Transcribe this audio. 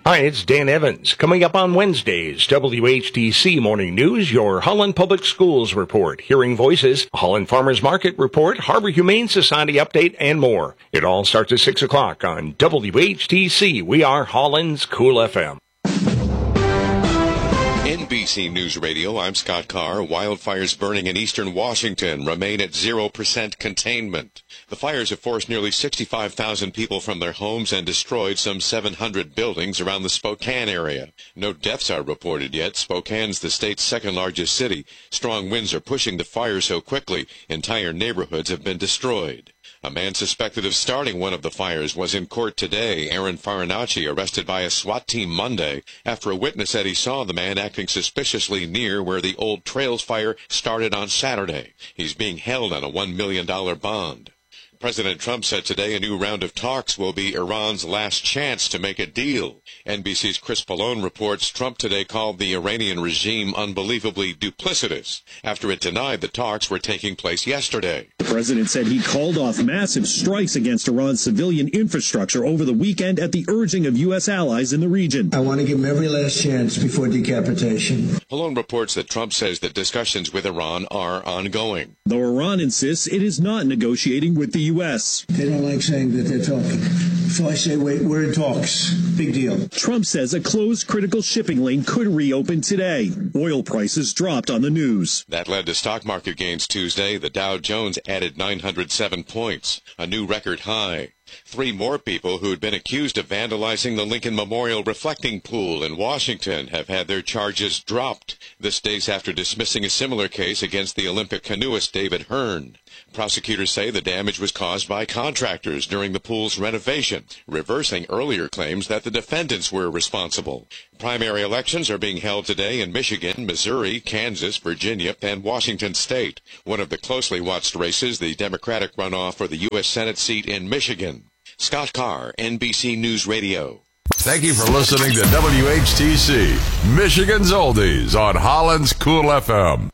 Hi, it's Dan Evans. Coming up on Wednesdays, WHTC Morning News, your Holland Public Schools report, Hearing Voices, Holland Farmers Market report, Harbor Humane Society update, and more. It all starts at 6 o'clock on WHTC. We are Holland's Cool FM. NBC News Radio, I'm Scott Carr. Wildfires burning in eastern Washington remain at 0% containment. The fires have forced nearly 65,000 people from their homes and destroyed some 700 buildings around the Spokane area. No deaths are reported yet. Spokane's the state's second largest city. Strong winds are pushing the fire so quickly, entire neighborhoods have been destroyed. A man suspected of starting one of the fires was in court today. Aaron Farinacci arrested by a SWAT team Monday after a witness said he saw the man acting suspiciously near where the Old Trails fire started on Saturday. He's being held on a $1 million bond. President Trump said today a new round of talks will be Iran's last chance to make a deal. NBC's Chris Pallone reports Trump today called the Iranian regime unbelievably duplicitous after it denied the talks were taking place yesterday. The president said he called off massive strikes against Iran's civilian infrastructure over the weekend at the urging of U.S. allies in the region. I want to give him every last chance before decapitation. Pallone reports that Trump says that discussions with Iran are ongoing. Though Iran insists it is not negotiating with the U.S. They don't like saying that they're talking. So I say, wait, we're in talks. Big deal. Trump says a closed critical shipping lane could reopen today. Oil prices dropped on the news. That led to stock market gains Tuesday. The Dow Jones added 907 points, a new record high. 3 more people who had been accused of vandalizing the Lincoln Memorial reflecting pool in Washington have had their charges dropped. This days after dismissing a similar case against the Olympic canoeist David Hearn. Prosecutors say the damage was caused by contractors during the pool's renovation, reversing earlier claims that the defendants were responsible. Primary elections are being held today in Michigan, Missouri, Kansas, Virginia, and Washington State. One of the closely watched races, the Democratic runoff for the U.S. Senate seat in Michigan. Scott Carr, NBC News Radio. Thank you for listening to WHTC, Michigan's Oldies on Holland's Cool FM.